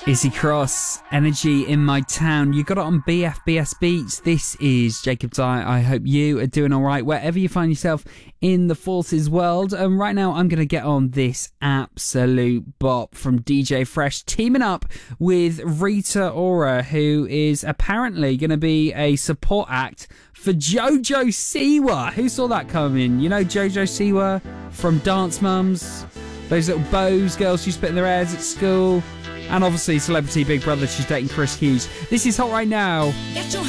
Izzy Cross, Energy in My Town. You got it on BFBS Beats. This is Jacob Dye. I hope you are doing all right wherever you find yourself in the Forces world. And right now, I'm going to get on this absolute bop from DJ Fresh, teaming up with Rita Ora, who is apparently going to be a support act for Jojo Siwa. Who saw that coming? You know Jojo Siwa from Dance Mums? Those little bows girls who spit in their hairs at school. And obviously Celebrity Big Brother, she's dating Chris Hughes. This is hot right now. Get your